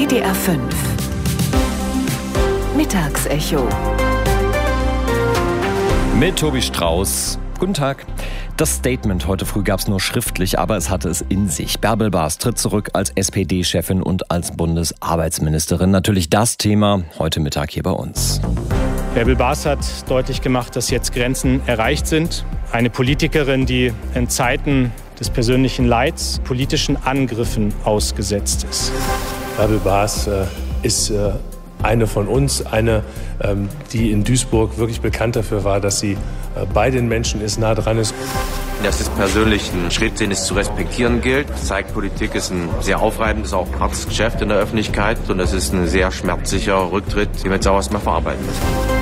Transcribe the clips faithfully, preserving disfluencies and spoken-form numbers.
W D R fünf Mittagsecho mit Tobi Strauß. Guten Tag. Das Statement heute früh gab es nur schriftlich, aber es hatte es in sich. Bärbel Baas tritt zurück als S P D-Chefin und als Bundesarbeitsministerin. Natürlich das Thema heute Mittag hier bei uns. Bärbel Baas hat deutlich gemacht, dass jetzt Grenzen erreicht sind. Eine Politikerin, die in Zeiten des persönlichen Leids politischen Angriffen ausgesetzt ist. Bärbel Baas äh, ist äh, eine von uns, eine, ähm, die in Duisburg wirklich bekannt dafür war, dass sie äh, bei den Menschen ist, nah dran ist. Das ist persönlich ein Schritt, den es zu respektieren gilt. Das zeigt, Politik ist ein sehr aufreibendes, auch hartes Geschäft in der Öffentlichkeit. Und es ist ein sehr schmerzsicherer Rücktritt, den wir jetzt auch erstmal verarbeiten müssen.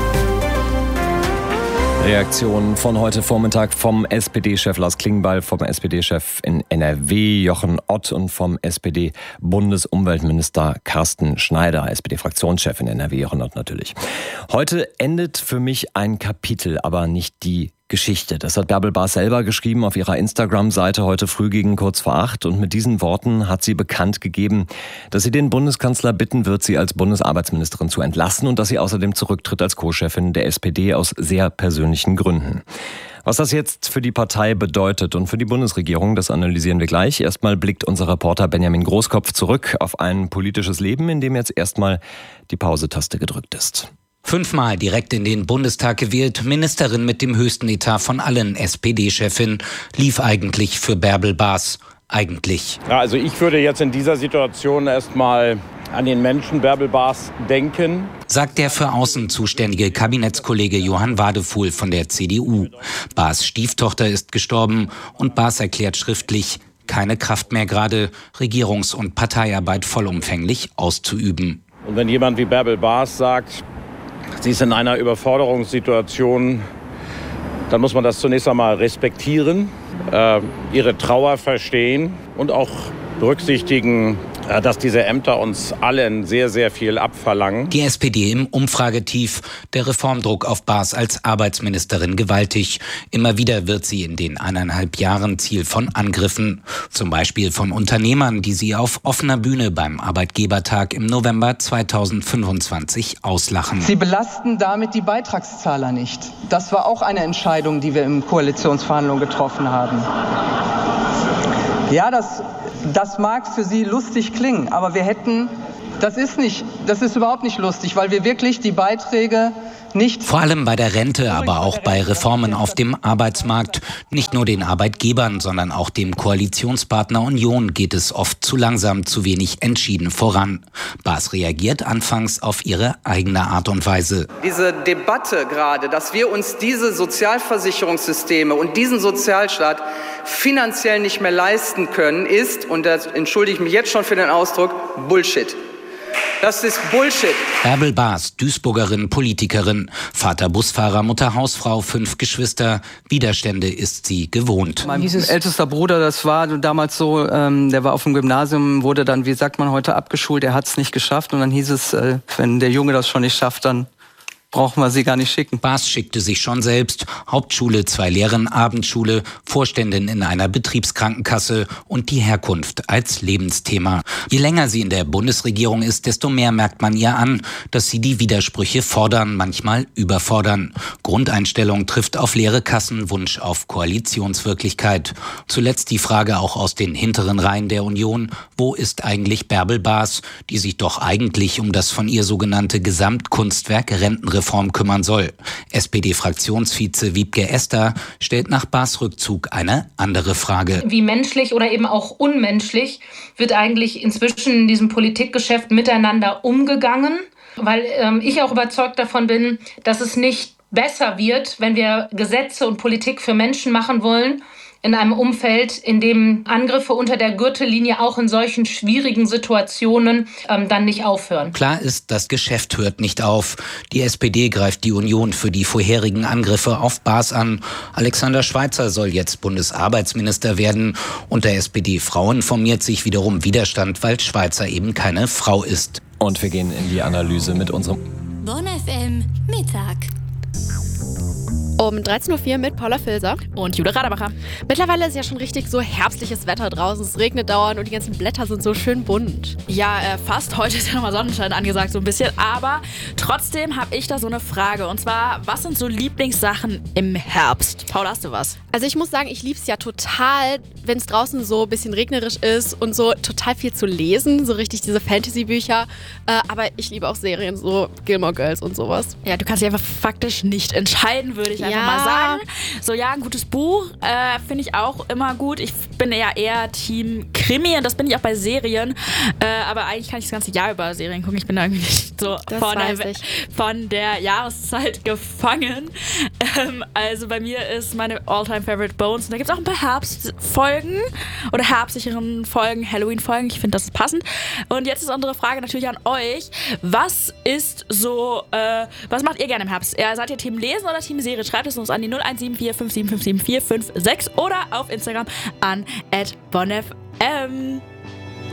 Reaktionen von heute Vormittag vom S P D-Chef Lars Klingbeil, vom S P D-Chef in N R W Jochen Ott und vom S P D-Bundesumweltminister Carsten Schneider, S P D-Fraktionschef in N R W Jochen Ott natürlich. Heute endet für mich ein Kapitel, aber nicht die Geschichte. Das hat Bärbel Baas selber geschrieben auf ihrer Instagram-Seite heute früh gegen kurz vor acht. Und mit diesen Worten hat sie bekannt gegeben, dass sie den Bundeskanzler bitten wird, sie als Bundesarbeitsministerin zu entlassen und dass sie außerdem zurücktritt als Co-Chefin der S P D aus sehr persönlichen Gründen. Was das jetzt für die Partei bedeutet und für die Bundesregierung, das analysieren wir gleich. Erstmal blickt unser Reporter Benjamin Großkopf zurück auf ein politisches Leben, in dem jetzt erstmal die Pause-Taste gedrückt ist. Fünfmal direkt in den Bundestag gewählt, Ministerin mit dem höchsten Etat von allen S P D-Chefin, lief eigentlich für Bärbel Baas. Eigentlich. Ja, also ich würde jetzt in dieser Situation erstmal an den Menschen Bärbel Baas denken, sagt der für Außen zuständige Kabinettskollege Johann Wadefuhl von der C D U. Baas' Stieftochter ist gestorben und Baas erklärt schriftlich, keine Kraft mehr gerade, Regierungs- und Parteiarbeit vollumfänglich auszuüben. Und wenn jemand wie Bärbel Baas sagt, sie ist in einer Überforderungssituation, dann muss man das zunächst einmal respektieren, äh, ihre Trauer verstehen und auch berücksichtigen, äh, dass diese Ämter uns allen sehr, sehr viel abverlangen. Die S P D im Umfragetief, der Reformdruck auf Baas als Arbeitsministerin gewaltig. Immer wieder wird sie in den eineinhalb Jahren Ziel von Angriffen. Zum Beispiel von Unternehmern, die sie auf offener Bühne beim Arbeitgebertag im November zweitausendfünfundzwanzig auslachen. Sie belasten damit die Beitragszahler nicht. Das war auch eine Entscheidung, die wir in Koalitionsverhandlungen getroffen haben. Ja, das... Das mag für Sie lustig klingen, aber wir hätten, das ist nicht, das ist überhaupt nicht lustig, weil wir wirklich die Beiträge nicht... Vor allem bei der Rente, aber auch bei Reformen auf dem Arbeitsmarkt. Nicht nur den Arbeitgebern, sondern auch dem Koalitionspartner Union geht es oft zu langsam, zu wenig entschieden voran. Baas reagiert anfangs auf ihre eigene Art und Weise. Diese Debatte gerade, dass wir uns diese Sozialversicherungssysteme und diesen Sozialstaat finanziell nicht mehr leisten können, ist, und da entschuldige ich mich jetzt schon für den Ausdruck, Bullshit. Das ist Bullshit. Bärbel Baas, Duisburgerin, Politikerin, Vater Busfahrer, Mutter Hausfrau, fünf Geschwister. Widerstände ist sie gewohnt. Mein ältester Bruder, das war damals so, ähm, der war auf dem Gymnasium, wurde dann, wie sagt man heute, abgeschult. Er hat es nicht geschafft und dann hieß es, äh, wenn der Junge das schon nicht schafft, dann brauchen wir sie gar nicht schicken. Baas schickte sich schon selbst. Hauptschule, zwei Lehren, Abendschule, Vorständin in einer Betriebskrankenkasse und die Herkunft als Lebensthema. Je länger sie in der Bundesregierung ist, desto mehr merkt man ihr an, dass sie die Widersprüche fordern, manchmal überfordern. Grundeinstellung trifft auf leere Kassen, Wunsch auf Koalitionswirklichkeit. Zuletzt die Frage auch aus den hinteren Reihen der Union, wo ist eigentlich Bärbel Baas, die sich doch eigentlich um das von ihr sogenannte Gesamtkunstwerk Rentenreform kümmern soll. S P D-Fraktionsvize Wiebke Esther stellt nach Baas Rückzug eine andere Frage. Wie menschlich oder eben auch unmenschlich wird eigentlich inzwischen in diesem Politikgeschäft miteinander umgegangen? Weil ähm, ich auch überzeugt davon bin, dass es nicht besser wird, wenn wir Gesetze und Politik für Menschen machen wollen, in einem Umfeld, in dem Angriffe unter der Gürtellinie auch in solchen schwierigen Situationen ähm, dann nicht aufhören. Klar ist, das Geschäft hört nicht auf. Die S P D greift die Union für die vorherigen Angriffe auf Baas an. Alexander Schweitzer soll jetzt Bundesarbeitsminister werden. Unter S P D-Frauen formiert sich wiederum Widerstand, weil Schweitzer eben keine Frau ist. Und wir gehen in die Analyse mit unserem Bonn F M Mittag. Um dreizehn Uhr vier mit Paula Filser und Jule Rademacher. Mittlerweile ist ja schon richtig so herbstliches Wetter draußen. Es regnet dauernd und die ganzen Blätter sind so schön bunt. Ja, äh, fast. Heute ist ja nochmal Sonnenschein angesagt, so ein bisschen. Aber trotzdem habe ich da so eine Frage. Und zwar, was sind so Lieblingssachen im Herbst? Paula, hast du was? Also ich muss sagen, ich liebe es ja total, wenn es draußen so ein bisschen regnerisch ist und so total viel zu lesen. So richtig diese Fantasy-Bücher. Äh, aber ich liebe auch Serien, so Gilmore Girls und sowas. Ja, du kannst dich einfach faktisch nicht entscheiden, würde ich ja. einfach mal sagen. So, ja, ein gutes Buch äh, finde ich auch immer gut. Ich bin ja eher Team Krimi und das bin ich auch bei Serien. Äh, aber eigentlich kann ich das ganze Jahr über Serien gucken. Ich bin da irgendwie nicht so von der, von der Jahreszeit gefangen. Ähm, also bei mir ist meine All-Time-Favorite Bones. Und da gibt es auch ein paar Herbstfolgen oder herbstlicheren Folgen, Halloween-Folgen. Ich finde, das ist passend. Und jetzt ist unsere Frage natürlich an euch. Was ist so, äh, was macht ihr gerne im Herbst? Ja, seid ihr Team Lesen oder Team Serie? Schreibt es uns an die null eins sieben vier fünf sieben fünf sieben vier fünf sechs oder auf Instagram an at bonfm.